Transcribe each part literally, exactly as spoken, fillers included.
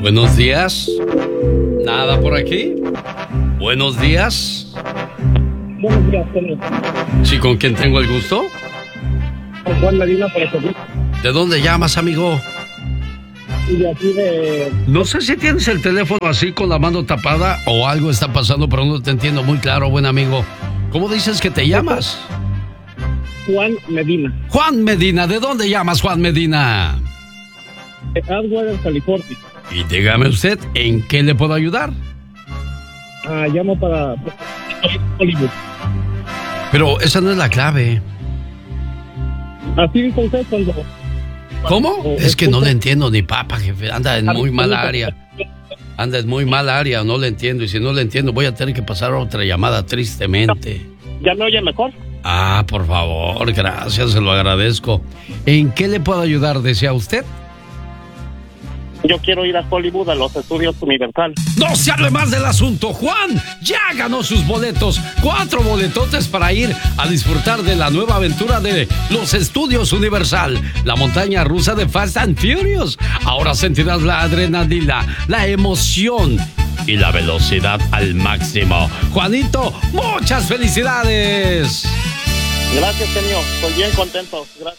Buenos días. ¿Nada por aquí? Buenos días. Buenos días, señor. ¿Sí, con quién tengo el gusto? Con Juan Medina, para servir. ¿De dónde llamas, amigo? Y de aquí de... No sé si tienes el teléfono así con la mano tapada o algo está pasando, pero no te entiendo muy claro, buen amigo. ¿Cómo dices que te llamas? Juan Medina. Juan Medina, ¿de dónde llamas, Juan Medina? De Atwater, California. Y dígame usted, ¿en qué le puedo ayudar? Ah, llamo para... Hollywood. Pero esa no es la clave. Así dice usted cuando... ¿Cómo? Es que no le entiendo ni papa, jefe. Anda en muy mala área. Anda en muy mala área, no le entiendo. Y si no le entiendo, voy a tener que pasar a otra llamada, tristemente. ¿Ya me oye mejor? Ah, por favor, gracias, se lo agradezco. ¿En qué le puedo ayudar, desea usted? Yo quiero ir a Hollywood, a los estudios Universal. No se hable más del asunto, Juan. Ya ganó sus boletos. Cuatro boletotes para ir a disfrutar de la nueva aventura de los estudios Universal. La montaña rusa de Fast and Furious. Ahora sentirás la adrenalina, la emoción y la velocidad al máximo. Juanito, muchas felicidades. Gracias, señor. Estoy bien contento. Gracias.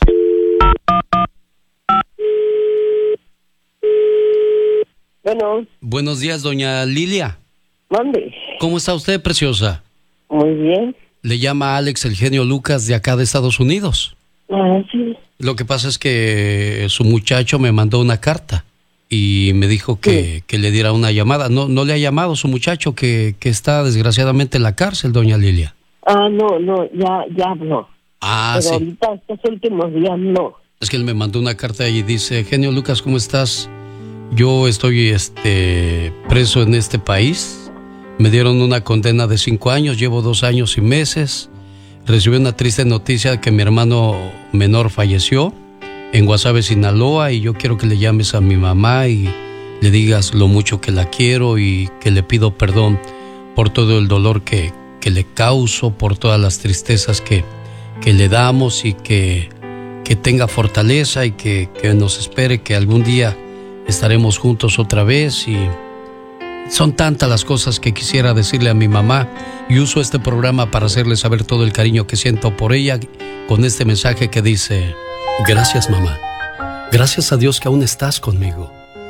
Bueno. Buenos días, doña Lilia. ¿Dónde? ¿Cómo está usted, preciosa? Muy bien. Le llama Alex, el genio Lucas, de acá de Estados Unidos. Ah, sí. Lo que pasa es que su muchacho me mandó una carta y me dijo que, sí. que le diera una llamada. No, no le ha llamado su muchacho que, que está desgraciadamente en la cárcel, doña Lilia. Ah, no, no, ya, ya habló. Ah, Pero sí. ahorita, estos últimos días, no. Es que él me mandó una carta y dice, genio Lucas, ¿cómo estás? Yo estoy este, preso en este país. Me dieron una condena de cinco años, llevo dos años y meses. Recibí una triste noticia que mi hermano menor falleció en Guasave, Sinaloa, y yo quiero que le llames a mi mamá y le digas lo mucho que la quiero y que le pido perdón por todo el dolor que, que le causo, por todas las tristezas que, que le damos, y que, que tenga fortaleza y que, que nos espere que algún día estaremos juntos otra vez. Y son tantas las cosas que quisiera decirle a mi mamá, y uso este programa para hacerle saber todo el cariño que siento por ella con este mensaje que dice: gracias, mamá, gracias a Dios que aún estás conmigo.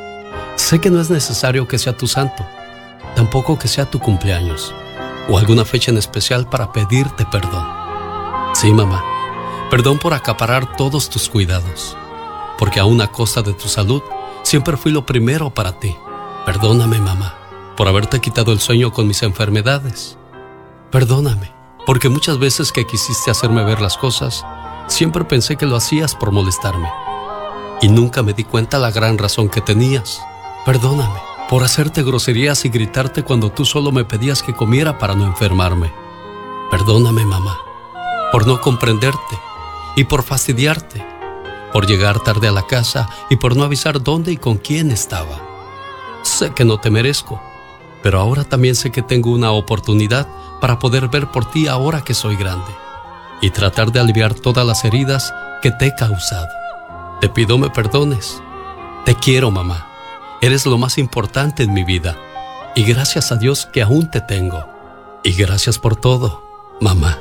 Sé que no es necesario que sea tu santo, tampoco que sea tu cumpleaños o alguna fecha en especial para pedirte perdón. Sí, mamá, perdón por acaparar todos tus cuidados, porque aún a costa de tu salud siempre fui lo primero para ti. Perdóname, mamá, por haberte quitado el sueño con mis enfermedades. Perdóname, porque muchas veces que quisiste hacerme ver las cosas, siempre pensé que lo hacías por molestarme, y nunca me di cuenta la gran razón que tenías. Perdóname por hacerte groserías y gritarte cuando tú solo me pedías que comiera para no enfermarme. Perdóname, mamá, por no comprenderte y por fastidiarte, por llegar tarde a la casa y por no avisar dónde y con quién estaba. Sé que no te merezco, pero ahora también sé que tengo una oportunidad para poder ver por ti ahora que soy grande y tratar de aliviar todas las heridas que te he causado. Te pido me perdones. Te quiero, mamá. Eres lo más importante en mi vida, y gracias a Dios que aún te tengo. Y gracias por todo, mamá.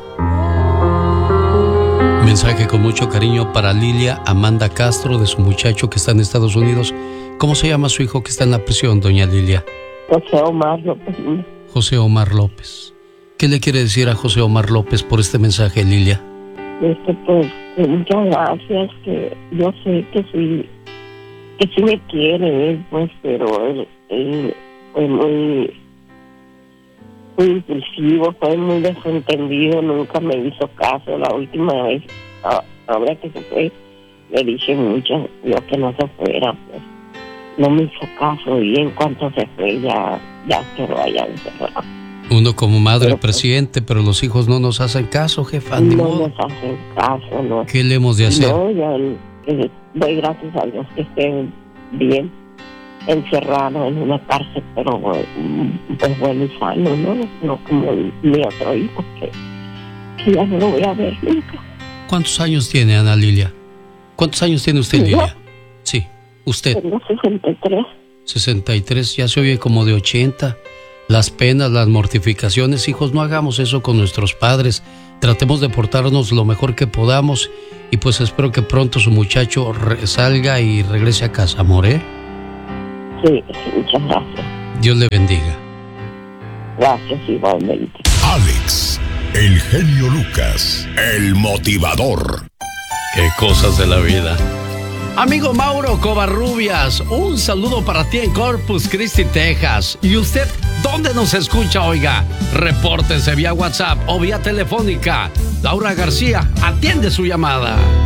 Mensaje con mucho cariño para Lilia Amanda Castro, de su muchacho que está en Estados Unidos. ¿Cómo se llama su hijo que está en la prisión, doña Lilia? José Omar López. José Omar López. ¿Qué le quiere decir a José Omar López por este mensaje, Lilia? Este, pues, muchas gracias, que yo sé que sí, que sí me quiere él, pues, pero él, él fue muy, muy impulsivo, fue muy desentendido, nunca me hizo caso. La última vez, ahora que se fue, le dije mucho, yo que no se fuera, pues, no me hizo caso, y en cuanto se fue ya, ya quedó allá encerrado. Uno como madre pero, presidente, pero los hijos no nos hacen caso, jefa. No nos hacen caso, ¿no? ¿Qué le hemos de hacer? No, ya eh, doy gracias a Dios que esté bien encerrado en una cárcel, pero pues bueno y sano, ¿no? No como mi otro hijo, que, que ya no lo voy a ver nunca. ¿Cuántos años tiene Ana Lilia? ¿Cuántos años tiene usted, Lilia? Sí, usted. Tengo sesenta y tres. sesenta y tres, ya se oye como de ochenta. Las penas, las mortificaciones, hijos, no hagamos eso con nuestros padres. Tratemos de portarnos lo mejor que podamos y pues espero que pronto su muchacho re- salga y regrese a casa, amor, ¿eh? Sí, sí, muchas gracias. Dios le bendiga. Gracias igualmente. Alex, el genio Lucas, el motivador. Qué cosas de la vida. Amigo Mauro Covarrubias, un saludo para ti en Corpus Christi, Texas. ¿Y usted dónde nos escucha, oiga? Repórtese vía WhatsApp o vía telefónica. Laura García atiende su llamada.